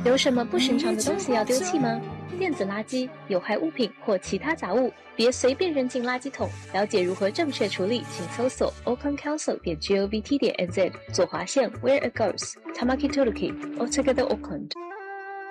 有什么不寻常的东西要丢弃吗？电子垃圾、有害物品或其他杂物，别随便扔进垃圾桶。了解如何正确处理，请搜索 aucklandcouncil.govt.nz 左滑线 Where it goes Tamaki Turuki Altogether Auckland。